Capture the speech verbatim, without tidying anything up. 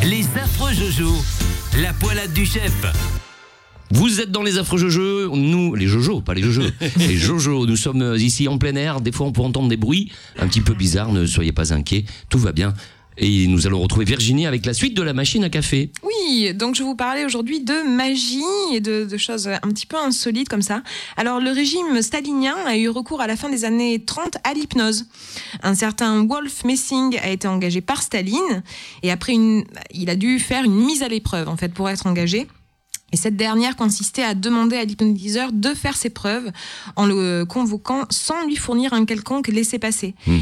Les affreux Jojo, la poilade du chef. Vous êtes dans les affreux Jojo, nous, les Jojo, pas les Jojo, les Jojo, nous sommes ici en plein air, des fois on peut entendre des bruits un petit peu bizarres, ne soyez pas inquiets, tout va bien. Et nous allons retrouver Virginie avec la suite de la machine à café. Oui, donc je vais vous parler aujourd'hui de magie et de, de choses un petit peu insolites comme ça. Alors le régime stalinien a eu recours à la fin des années trente à l'hypnose. Un certain Wolf Messing a été engagé par Staline et après une, il a dû faire une mise à l'épreuve en fait pour être engagé. Et cette dernière consistait à demander à l'hypnotiseur de faire ses preuves en le convoquant sans lui fournir un quelconque laissez-passer. Mmh.